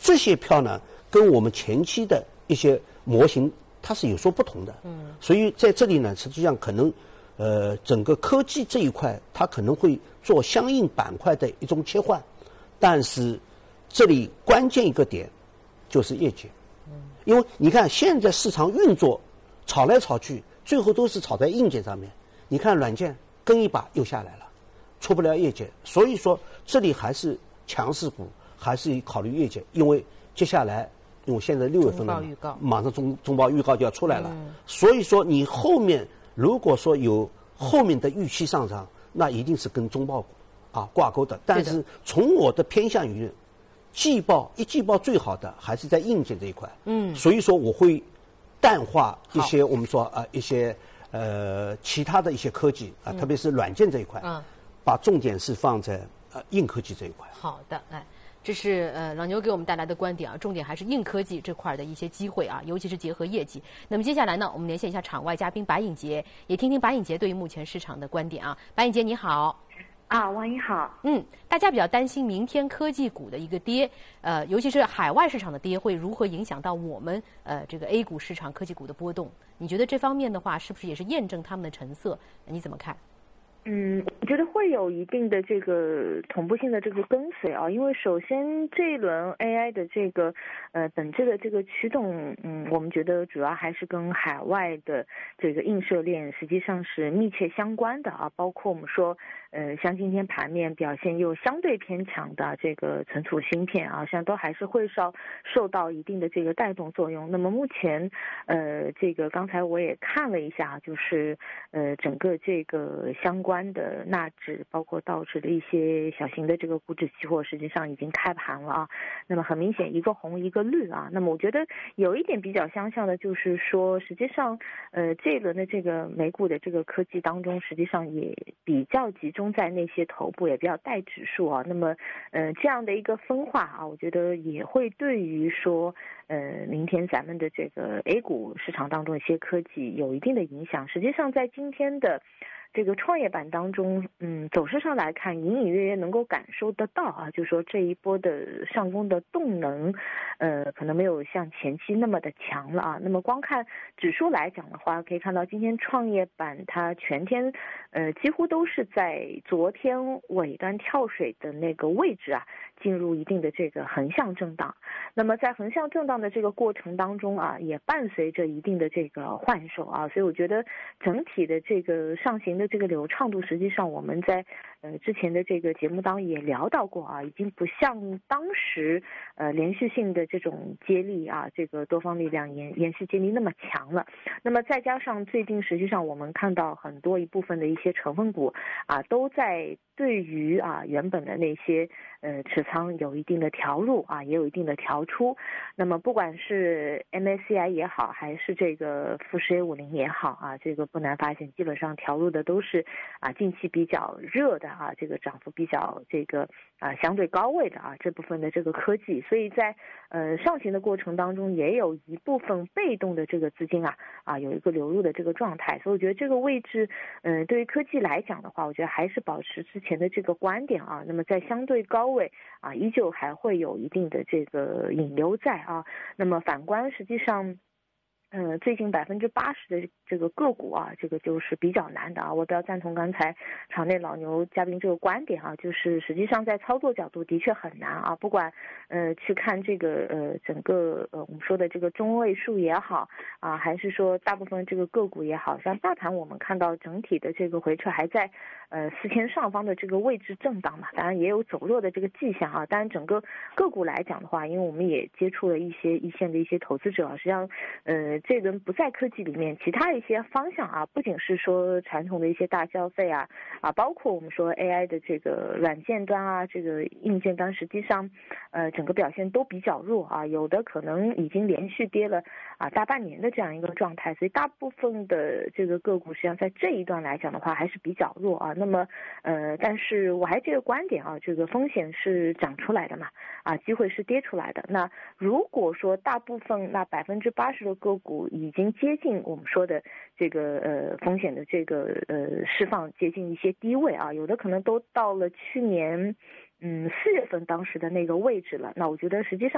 这些票呢，跟我们前期的一些模型它是有所不同的。所以在这里呢，实际上可能，整个科技这一块，它可能会做相应板块的一种切换，但是这里关键一个点就是业绩。因为你看现在市场运作，炒来炒去，最后都是炒在硬件上面。你看软件跟一把又下来了，出不了业绩，所以说这里还是强势股，还是考虑业绩，因为接下来，因为现在6月份了嘛，马上中报预告就要出来了，所以说你后面如果说有后面的预期上涨，那一定是跟中报股挂钩的。但是从我的偏向于季报最好的还是在硬件这一块，所以说我会淡化一些我们说一些其他的一些科技特别是软件这一块，把重点是放在硬科技这一块。 好的，这是老牛给我们带来的观点重点还是硬科技这块的一些机会尤其是结合业绩。那么接下来呢，我们连线一下场外嘉宾白颖杰，也听听白颖杰对于目前市场的观点白颖杰你好。 王姨好。 大家比较担心明天科技股的一个跌，尤其是海外市场的跌会如何影响到我们这个 A 股市场科技股的波动？你觉得这方面的话，是不是也是验证他们的成色？你怎么看？ 我觉得会有一定的这个同步性的这个跟随因为首先这一轮 AI 的这个本质的这个驱动，我们觉得主要还是跟海外的这个映射链实际上是密切相关的包括我们说像今天盘面表现又相对偏强的这个存储芯片实际上都还是会受到一定的这个带动作用。那么目前这个刚才我也看了一下，就是整个这个相关的纳指包括道指的一些小型的这个股指期货实际上已经开盘了那么很明显一个红一个绿那么我觉得有一点比较相像的就是说，实际上这一轮的这个美股的这个科技当中，实际上也比较集中在那些头部，也比较带指数那么这样的一个分化我觉得也会对于说明天咱们的这个 A 股市场当中一些科技有一定的影响。实际上在今天的这个创业板当中走势上来看，隐隐约约能够感受得到就是说这一波的上攻的动能可能没有像前期那么的强了那么光看指数来讲的话，可以看到今天创业板它全天几乎都是在昨天尾端跳水的那个位置进入一定的这个横向震荡。那么在横向震荡的这个过程当中也伴随着一定的这个换手所以我觉得整体的这个上行的这个流畅度，实际上我们在之前的这个节目当中也聊到过已经不像当时连续性的这种接力这个多方力量延续接力那么强了。那么再加上最近实际上我们看到很多一部分的一些成分股都在对于原本的那些持仓有一定的调入也有一定的调出。那么不管是 MSCI 也好，还是这个富时 A50 也好这个不难发现基本上调入的都是近期比较热的这个涨幅比较这个相对高位的这部分的这个科技。所以在上行的过程当中，也有一部分被动的这个资金有一个流入的这个状态。所以我觉得这个位置对于科技来讲的话，我觉得还是保持之前的这个观点那么在相对高位依旧还会有一定的这个引流在那么反观实际上最近80%的这个个股这个就是比较难的我比较赞同刚才场内老牛嘉宾这个观点就是实际上在操作角度的确很难不管去看这个整个我们说的这个中位数也好还是说大部分这个个股也好，像大盘我们看到整体的这个回撤还在4000上方的这个位置震荡嘛，当然也有走弱的这个迹象当然整个个股来讲的话，因为我们也接触了一些一线的一些投资者实际上这轮不在科技里面，其他一些方向不仅是说传统的一些大消费包括我们说 AI 的这个软件端这个硬件端，实际上整个表现都比较弱有的可能已经连续跌了大半年的这样一个状态。所以大部分的这个个股实际上在这一段来讲的话还是比较弱那么但是我还这个观点这个风险是涨出来的嘛机会是跌出来的。那如果说大部分那80%的个股已经接近我们说的这个风险的这个释放接近一些低位有的可能都到了去年4月份当时的那个位置了。那我觉得实际上